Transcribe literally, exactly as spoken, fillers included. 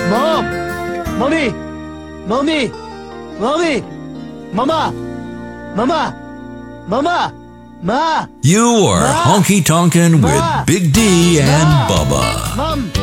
Mom! Mommy! Mommy! Mommy! Mama! Mama! Mama! Ma! You are Ma! honky tonkin' with Ma! Big D and Ma! Bubba. Mom!